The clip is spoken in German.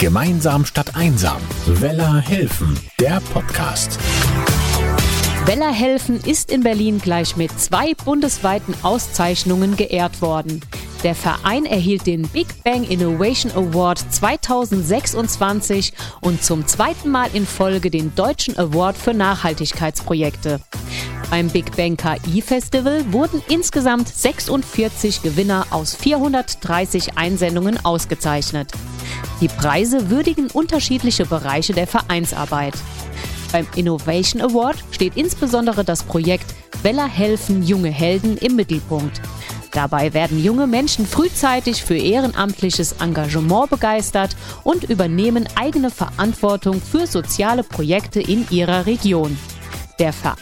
Gemeinsam statt einsam. Wella helfen, der Podcast. Wella helfen ist in Berlin gleich mit 2 bundesweiten Auszeichnungen geehrt worden. Der Verein erhielt den Big Bang Innovation Award 2026 und zum 2. Mal in Folge den Deutschen Award für Nachhaltigkeitsprojekte. Beim Big Bang KI Festival wurden insgesamt 46 Gewinner aus 430 Einsendungen ausgezeichnet. Die Preise würdigen unterschiedliche Bereiche der Vereinsarbeit. Beim Innovation Award steht insbesondere das Projekt Wella helfen junge Helden im Mittelpunkt. Dabei werden junge Menschen frühzeitig für ehrenamtliches Engagement begeistert und übernehmen eigene Verantwortung für soziale Projekte in ihrer Region. Der Verein